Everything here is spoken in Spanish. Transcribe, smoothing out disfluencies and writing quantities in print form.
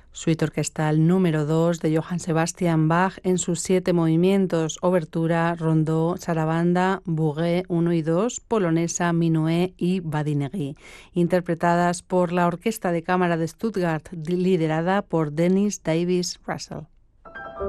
Suite orquestal número 2 de Johann Sebastian Bach en sus 7 movimientos: obertura, rondó, sarabanda, bouguet 1 y 2, polonesa, minuet y badinegui, interpretadas por la Orquesta de Cámara de Stuttgart, liderada por Dennis Davis Russell.